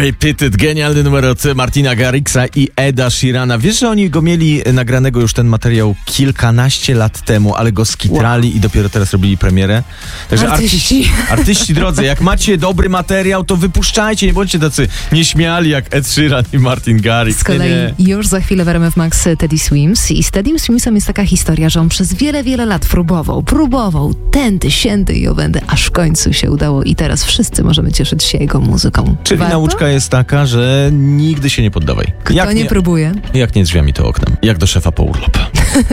Repeated, genialny numer od Martina Garrixa i Eda Sheerana. Wiesz, że oni go mieli nagranego już ten materiał kilkanaście lat temu, ale go skitrali i dopiero teraz robili premierę. Także artyści drodzy, jak macie dobry materiał, to wypuszczajcie, nie bądźcie tacy nieśmiali jak Ed Sheeran i Martin Garrix. Z kolei już za chwilę w RMF Max Teddy Swims i z Teddym Swimsem jest taka historia, że on przez wiele lat próbował, tędy, siędy i owędy, aż w końcu się udało i teraz wszyscy możemy cieszyć się jego muzyką. Czyli nauczka jest taka, że nigdy się nie poddawaj. Kto nie próbuje? Jak nie drzwiami, to oknem. Jak do szefa po urlop.